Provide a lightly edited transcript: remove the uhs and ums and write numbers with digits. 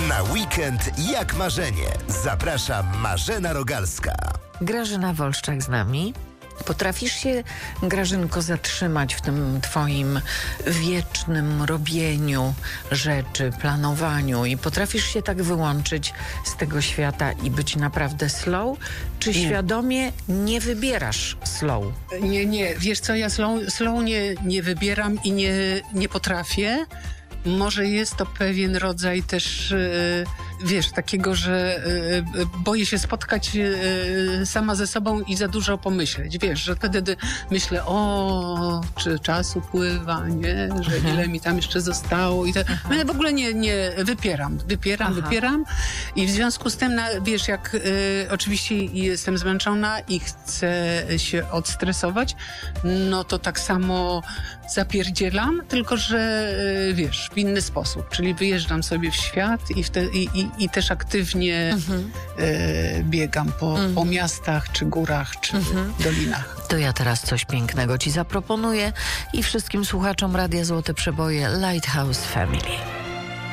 Na weekend jak marzenie. Zaprasza Marzena Rogalska. Grażyna Wolszczak z nami. Potrafisz się, Grażynko, zatrzymać w tym twoim wiecznym robieniu rzeczy, planowaniu i potrafisz się tak wyłączyć z tego świata i być naprawdę slow? Czy świadomie nie wybierasz slow? Nie. Wiesz co, ja slow nie wybieram i nie potrafię. Może jest to pewien rodzaj też, wiesz, takiego, że boję się spotkać sama ze sobą i za dużo pomyśleć. Wiesz, że wtedy myślę, czy czas upływa, nie? Że ile mi tam jeszcze zostało. I ja w ogóle nie wypieram. I w związku z tym, wiesz, jak oczywiście jestem zmęczona i chcę się odstresować, no to tak samo zapierdzielam, tylko że wiesz, w inny sposób. Czyli wyjeżdżam sobie w świat i też aktywnie biegam po miastach, czy górach, czy dolinach. To ja teraz coś pięknego ci zaproponuję i wszystkim słuchaczom Radia Złote Przeboje Lighthouse Family.